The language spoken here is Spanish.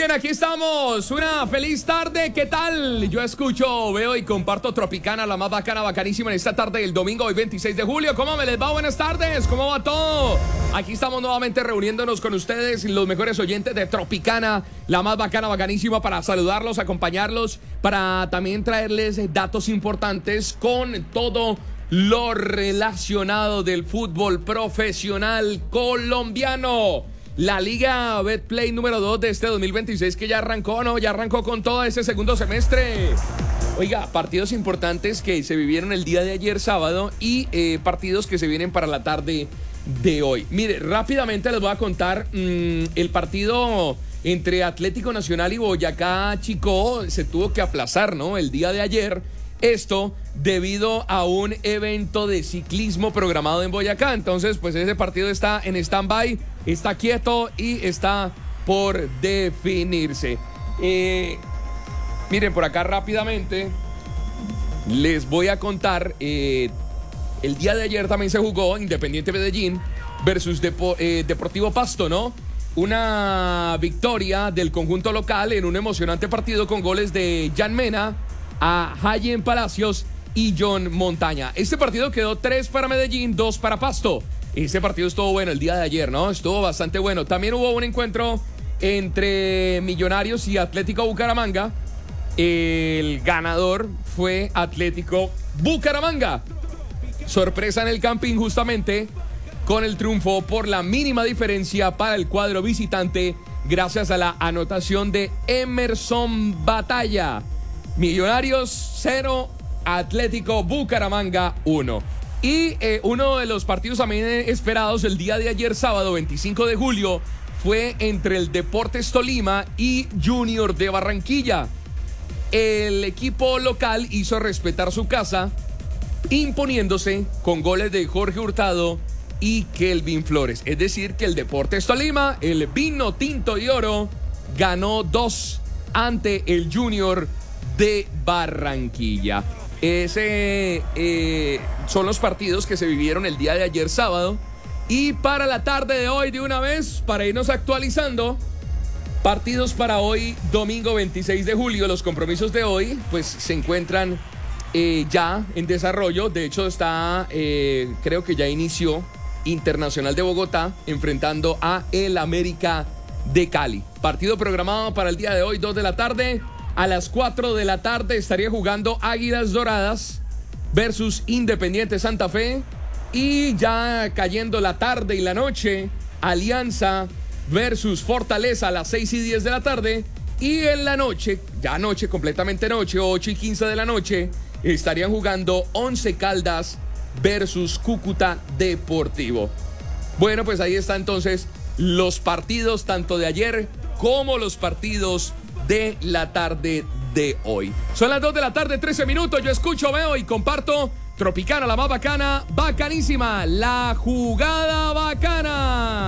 bien, aquí estamos. Una feliz tarde. ¿Qué tal? Yo escucho, veo y comparto Tropicana, la más bacana, bacanísima en esta tarde del domingo, hoy 26 de julio. ¿Cómo me les va? Buenas tardes. ¿Cómo va todo? Aquí estamos nuevamente reuniéndonos con ustedes, los mejores oyentes de Tropicana, la más bacana, bacanísima, para saludarlos, acompañarlos, para también traerles datos importantes con todo lo relacionado del fútbol profesional colombiano. La Liga Betplay número 2 de este 2026 que ya arrancó, ¿no? Ya arrancó con todo ese segundo semestre. Oiga, partidos importantes que se vivieron el día de ayer sábado y partidos que se vienen para la tarde de hoy. Mire, rápidamente les voy a contar el partido entre Atlético Nacional y Boyacá Chicó se tuvo que aplazar, ¿no? El día de ayer. Esto debido a un evento de ciclismo programado en Boyacá. Entonces, pues ese partido está en stand-by, está quieto y está por definirse. Miren, por acá rápidamente les voy a contar. El día de ayer también se jugó Independiente Medellín versus Deportivo Pasto, ¿no? Una victoria del conjunto local en un emocionante partido con goles de Jan Mena, a Hayen Palacios y John Montaña. Este partido quedó 3 para Medellín, 2 para Pasto. Este partido estuvo bueno el día de ayer, ¿no? Estuvo bastante bueno. También hubo un encuentro entre Millonarios y Atlético Bucaramanga. El ganador fue Atlético Bucaramanga. Sorpresa en el Campín, justamente con el triunfo por la mínima diferencia para el cuadro visitante, gracias a la anotación de Emerson Batalla. Millonarios 0, Atlético Bucaramanga 1. Y uno de los partidos también esperados el día de ayer sábado 25 de julio fue entre el Deportes Tolima y Junior de Barranquilla. El equipo local hizo respetar su casa, imponiéndose con goles de Jorge Hurtado y Kelvin Flores. Es decir, que el Deportes Tolima, el vino tinto y oro, ganó 2 ante el Junior de Barranquilla. Ese son los partidos que se vivieron el día de ayer sábado. Y para la tarde de hoy, de una vez, para irnos actualizando, partidos para hoy, domingo 26 de julio. Los compromisos de hoy pues se encuentran ya en desarrollo. De hecho está, creo que ya inició Internacional de Bogotá enfrentando a el América de Cali. Partido programado para el día de hoy, 2 de la tarde. A las 4 de la tarde estaría jugando Águilas Doradas versus Independiente Santa Fe. Y ya cayendo la tarde y la noche, Alianza versus Fortaleza a las 6 y 10 de la tarde. Y en la noche, ya noche, completamente noche, 8 y 15 de la noche, estarían jugando Once Caldas versus Cúcuta Deportivo. Bueno, pues ahí está entonces los partidos tanto de ayer como los partidos de la tarde de hoy. Son las 2 de la tarde, 13 minutos. Yo escucho, veo y comparto Tropicana, la más bacana, bacanísima, la jugada bacana.